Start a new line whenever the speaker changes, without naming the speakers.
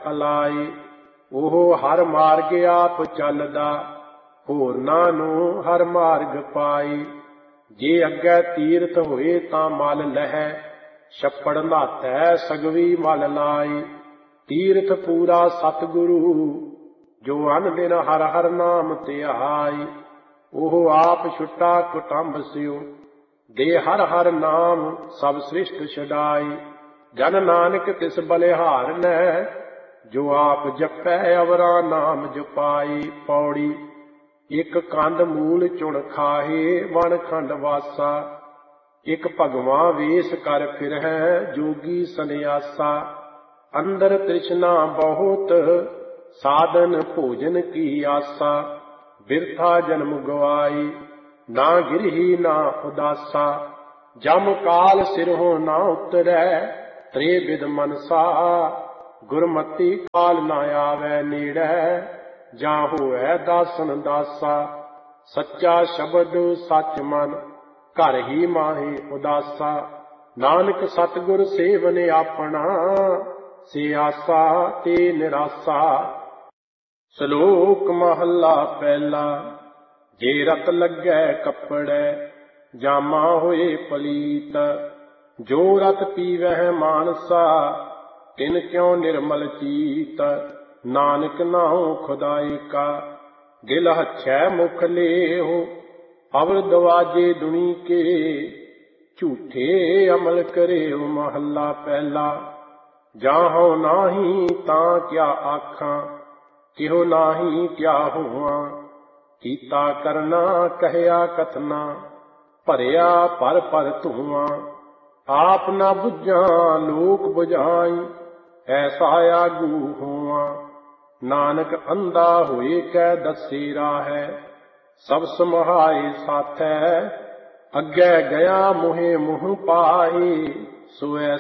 Alloy. ਉਹ ਹਰ ਮਾਰਗ ਆਪ ਚੱਲਦਾ, ਹੋਰਨਾਂ ਨੂੰ ਹਰ ਮਾਰਗ ਪਾਈ। ਜੇ ਅੱਗੇ ਤੀਰਥ ਹੋਏ ਤਾਂ ਮਲ ਲਹੈ, ਛੱਪੜ ਨਹਾਤੈ ਸਗਵੀ ਮਲ ਲਾਈ। ਤੀਰਥ ਪੂਰਾ ਸਤਿਗੁਰੂ, ਜੋ ਅਨ ਦਿਨ ਹਰ ਹਰ ਨਾਮ ਧਿਆਈ। ਉਹ ਆਪ ਛੁਟਾ ਕੁਟੰਬ ਸਿਉ, ਦੇ ਹਰ ਹਰ ਨਾਮ ਸਭ ਸ੍ਰਿਸ਼ਟ ਛਡਾਈ। ਜਨ ਨਾਨਕ ਤਿਸ ਬਲਿਹਾਰ ਨੈ, ਜੋ ਆਪ ਜਪੈ ਅਵਰਾ ਨਾਮ ਜਪਾਈ। ਪੌੜੀ। ਇੱਕ ਕੰਦ ਮੂਲ ਚੁਣ ਖਾਹੇ, ਵਣ ਖੰਡ ਵਾਸਾ। ਇੱਕ ਭਗਵਾਂ ਵੇਸ ਕਰ ਫਿਰਹਿ, ਜੋਗੀ ਸੰਨਿਆਸਾ। ਅੰਦਰ ਤ੍ਰਿਸ਼ਨਾ ਬਹੁਤ, ਸਾਧਨ ਭੋਜਨ ਕੀ ਆਸਾ। ਬਿਰਥਾ ਜਨਮ ਗਵਾਈ, ਨਾ ਗਿਰਹੀ ਨਾ ਉਦਾਸਾ। ਜਮ ਕਾਲ ਸਿਰਹੁ ਨਾ ਉਤਰੈ, ਤ੍ਰੇ ਬਿਦ ਮਨਸਾ। ਗੁਰਮਤੀ ਕਾਲ ਨਾ ਆਵੈ ਨੇੜੈ, ਜਾਂ ਹੋਵੈ ਦਾਸਨ ਦਾਸਾ। ਸੱਚਾ ਸ਼ਬਦ ਸੱਚ ਮਨ, ਘਰ ਹੀ ਮਾਹੇ ਉਦਾਸਾ। ਨਾਨਕ ਸਤਿਗੁਰ ਸੇਵਨ ਆਪਣਾ, ਸੇ ਆਸਾ ਤੇ ਨਿਰਾਸਾ। ਸ਼ਲੋਕ ਮਹੱਲਾ ਪਹਿਲਾ। ਜੇ ਰਤ ਲੱਗੈ ਕੱਪੜੈ, ਜਾਮਾ ਹੋਏ ਪਲੀਤ। ਜੋ ਰਤ ਪੀਵਹਿ ਮਾਨਸਾ, ਤਿਨ ਕਿਉ ਨਿਰਮਲ ਚੀਤ। ਨਾਨਕ ਨਾਉ ਖੁਦਾਈ ਕਾ, ਦਿਲ ਹੱਛੈ ਮੁਖ ਲੇਹੁ। ਅਵਰ ਦਵਾਜੇ ਦੁਨੀ ਕੇ, ਝੂਠੇ ਅਮਲ ਕਰਿਓ। ਮਹੱਲਾ ਪਹਿਲਾ। ਜਾਹਉ ਨਾਹੀ ਤਾਂ ਕਿਆ ਆਖਾਂ, ਤਿਹੁ ਨਾਹੀ ਕਿਆ ਹੋਵਾਂ। ਕੀਤਾ ਕਰਨਾ ਕਹਿਆ ਕਥਨਾ, ਭਰਿਆ ਭਰ ਭਰ ਧੂਆਂ। ਆਪ ਨਾ ਬੁੱਝਾਂ ਲੋਕ ਬੁਝਾਈ, ਐਸਾ ਆਗੂ ਹੋਵਾਂ। ਨਾਨਕ ਅੰਧਾ ਹੋਏ ਕੈ ਦੱਸੇ ਰਾਹੈ, ਸਭ ਸਮਹਾਏ ਸਾਥੈ। ਅੱਗੇ ਗਿਆ ਮੁਹੇ ਮੁਹ ਪਾਏ, ਸੋਐ